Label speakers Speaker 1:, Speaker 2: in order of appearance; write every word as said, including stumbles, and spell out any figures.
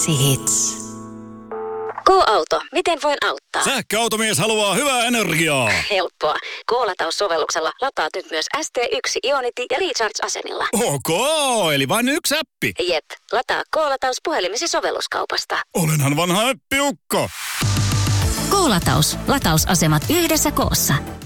Speaker 1: Hits.
Speaker 2: K-auto. Miten voin auttaa?
Speaker 3: Sähköautomies haluaa hyvää energiaa.
Speaker 2: Helppoa. K-lataussovelluksella lataat nyt myös S T yksi Ionity ja Recharge-asemilla.
Speaker 3: Ok, eli vain yksi appi.
Speaker 2: Jep. Lataa K-lataus puhelimesi sovelluskaupasta.
Speaker 3: Olenhan vanha äppiukko.
Speaker 1: K-lataus. Latausasemat yhdessä koossa.